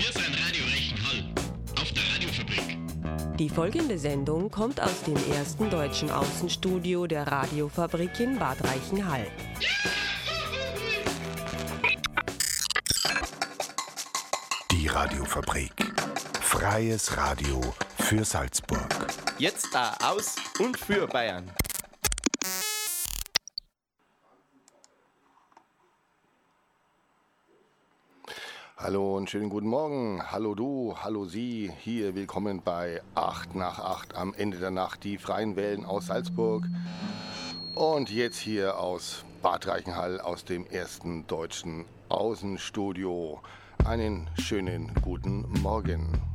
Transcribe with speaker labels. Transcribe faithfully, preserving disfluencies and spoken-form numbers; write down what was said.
Speaker 1: Wir sind Radio Reichenhall auf der Radiofabrik.
Speaker 2: Die folgende Sendung kommt aus dem ersten deutschen Außenstudio der Radiofabrik in Bad Reichenhall.
Speaker 3: Die Radiofabrik. Freies Radio für Salzburg.
Speaker 4: Jetzt da aus und für Bayern.
Speaker 3: Hallo und schönen guten Morgen. Hallo du, hallo Sie. Hier willkommen bei acht nach acht am Ende der Nacht, die freien Wellen aus Salzburg. Und jetzt hier aus Bad Reichenhall, aus dem ersten deutschen Außenstudio. Einen schönen guten Morgen.